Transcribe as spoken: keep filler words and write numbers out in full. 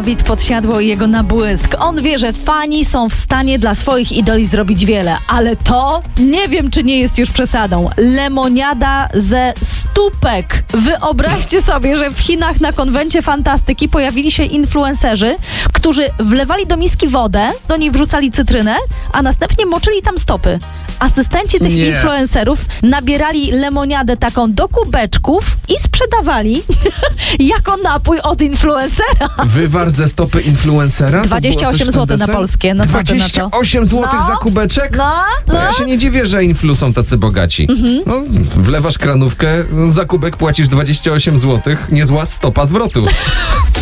Dawid Podsiadło i jego nabłysk. On wie, że fani są w stanie dla swoich idoli zrobić wiele, ale to nie wiem, czy nie jest już przesadą. Lemoniada ze stópek. Wyobraźcie sobie, że w Chinach na konwencie fantastyki pojawili się influencerzy, którzy wlewali do miski wodę, do niej wrzucali cytrynę, a następnie moczyli tam stopy. Asystenci tych Nie. influencerów nabierali lemoniadę taką do kubeczków i sprzedawali jako napój od influencera. Wywar ze stopy influencera? To dwadzieścia było coś osiem w ten złotych na deseń? polskie. No co ty na to? dwadzieścia osiem złotych No, za kubeczek? No, No no. ja się nie dziwię, że influ są tacy bogaci. Mhm. No, wlewasz kranówkę, za kubek płacisz dwadzieścia osiem złotych, niezła stopa zwrotu.